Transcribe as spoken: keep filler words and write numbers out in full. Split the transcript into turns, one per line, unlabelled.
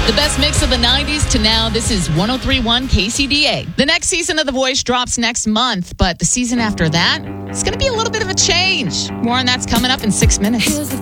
The best mix of the nineties to now. This is one oh three point one K C D A. The next season of The Voice drops next month, but the season after that, it's going to be a little bit of a change. More on that's coming up in six minutes.